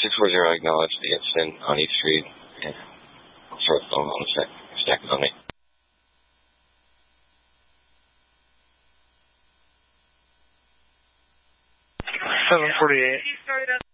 640, acknowledge the incident on East Street. Yeah. I'll start the phone on a sec. Stack it on me. 748.